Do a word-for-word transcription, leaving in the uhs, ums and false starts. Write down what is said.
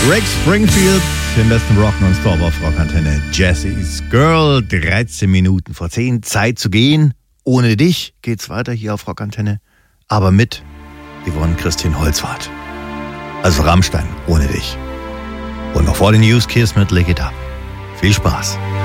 Rick Springfield, den besten Rock nonstop auf Rockantenne. Jessie's Girl, dreizehn Minuten vor zehn. Zeit zu gehen. Ohne dich geht's weiter hier auf Rockantenne. Aber mit Yvonne Christine Holzwarth. Also Rammstein, ohne dich. Und noch vor den News Kiss mit Lick It Up. Viel Spaß.